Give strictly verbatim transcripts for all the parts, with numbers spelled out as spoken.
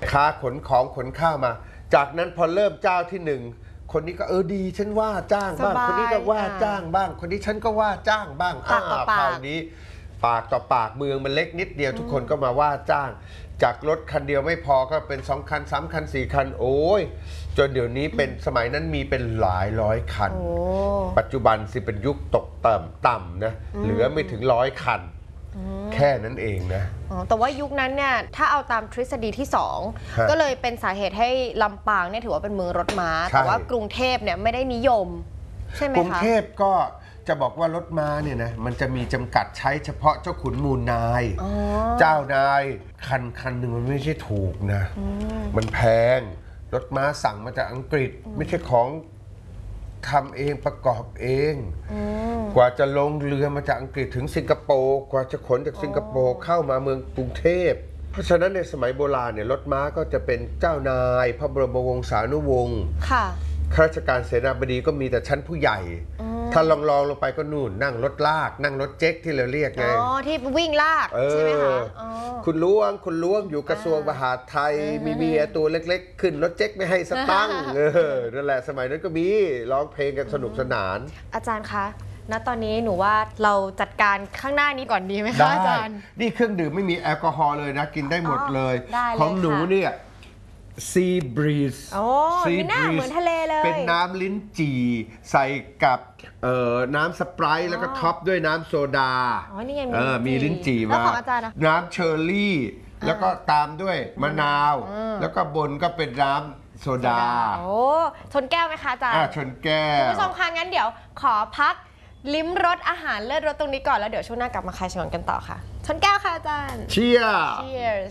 ค้าขนของขนข้าวมาจากนั้นพอเริ่มเจ้าที่หนึ่งคนนี้ก็เออดีฉันว่าจ้างบ้างคนนี้ก็ว่าจ้างบ้างคนนี้ฉันก็ว่าจ้างบ้างอ้าวคราวนี้ปากต่อปากเมืองมันเล็กนิดเดียวทุกคนก็มาว่าจ้างจากรถคันเดียวไม่พอก็เป็นสองคันสามคันสี่คันโอ้ยจนเดี๋ยวนี้เป็นสมัยนั้นมีเป็นหลายร้อยคันปัจจุบันสิเป็นยุคตกต่ำต่ำนะเหลือไม่ถึงร้อยคันแค่นั้นเองนะแต่ว่ายุคนั้นเนี่ยถ้าเอาตามทฤษฎีที่สองก็เลยเป็นสาเหตุให้ลำปางเนี่ยถือว่าเป็นเมืองรถม้าแต่ว่ากรุงเทพเนี่ยไม่ได้นิยมใช่ไหมคะกรุงเทพก็จะบอกว่ารถม้าเนี่ยนะมันจะมีจำกัดใช้เฉพาะเจ้าขุนมูลนายเจ้านายคันคันหนึ่งมันไม่ใช่ถูกนะมันแพงรถม้าสั่งมาจากอังกฤษไม่ใช่ของทำเองประกอบเองกว่าจะลงเรือมาจากอังกฤษถึงสิงคโปร์กว่าจะขนจากสิงคโปร์เข้ามาเมืองกรุงเทพเพราะฉะนั้นในสมัยโบราณเนี่ยรถม้าก็จะเป็นเจ้านายพระบรมวงศานุวงศ์ข้าราชการเสนาบดีก็มีแต่ชั้นผู้ใหญ่ถ้าลองลองลงไปก็นู่นนั่งรถลากนั่งรถเจ๊กที่เราเรียกไงอ๋อที่วิ่งลากใช่ไหมคะคุณล้วงคุณล้วงอยู่กระทรวงมหาดไทยมีเมียตัวเล็กๆขึ้นรถเจ๊กไม่ให้สตังค์เออนั่นแหละสมัยนั้นก็มีร้องเพลงกันสนุกสนานอาจารย์คะณตอนนี้หนูว่าเราจัดการข้างหน้านี้ก่อนดีไหมคะอาจารย์นี่เครื่องดื่มไม่มีแอลกอฮอล์เลยนะกินได้หมดเลยของหนูเนี่ยซีบรีสโอ้มีหน้าเหมือนทะเลเลยเป็นน้ำลิ้นจี่ใส่กับน้ำสไปร์ท์แล้วก็ท็อปด้วยน้ำโซดาอ๋อนี่ไงมีลิ้นจี่มาน้ำเชอร์รี่แล้วก็ตามด้วยมะนาวแล้วก็บนก็เป็นน้ำโซดาโอ้ชนแก้วไหมคะอาจารย์ชนแก้วคุณผู้ชมคะงั้นเดี๋ยวขอพักลิ้มรสอาหารเลิศรสตรงนี้ก่อนแล้วเดี๋ยวช่วงหน้ากลับมาคลายฉงนกันต่อค่ะชนแก้วค่ะอาจารย์ Cheers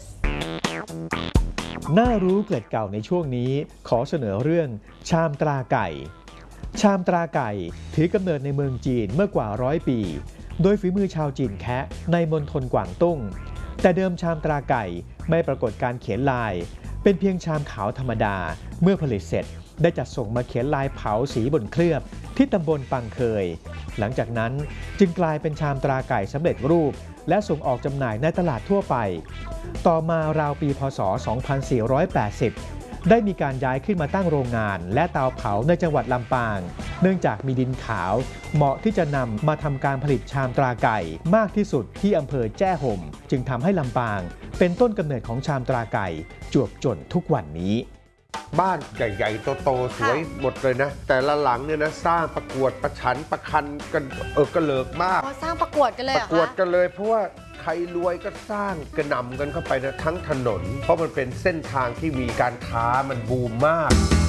น่ารู้เกิดเก่าในช่วงนี้ขอเสนอเรื่องชามตราไก่ชามตราไก่ถือกำเนิดในเมืองจีนเมื่อกว่าร้อยปีโดยฝีมือชาวจีนแคะในมณฑลกวางตุ้งแต่เดิมชามตราไก่ไม่ปรากฏการเขียนลายเป็นเพียงชามขาวธรรมดาเมื่อผลิตเสร็จได้จัดส่งมาเขียนลายเผาสีบนเคลือบที่ตำบลปังเคยหลังจากนั้นจึงกลายเป็นชามตราไก่สำเร็จรูปและส่งออกจำหน่ายในตลาดทั่วไปต่อมาราวปีพ.ศ. สองพันสี่ร้อยแปดสิบได้มีการย้ายขึ้นมาตั้งโรงงานและเตาเผาในจังหวัดลำปางเนื่องจากมีดินขาวเหมาะที่จะนำมาทำการผลิตชามตราไก่มากที่สุดที่อำเภอแจ้ห่มจึงทำให้ลำปางเป็นต้นกำเนิดของชามตราไก่จวบจนทุกวันนี้บ้านใหญ่ๆโตๆสวยหมดเลยนะแต่ละหลังเนี่ยนะสร้างประกวดประชันประคันกันเออกระเลิกมากสร้างประกวดกันเลยประกวดกันเลยเพราะว่าใครรวยก็สร้างกระหน่ำกันเข้าไปนะทั้งถนนเพราะมันเป็นเส้นทางที่มีการค้ามันบูมมาก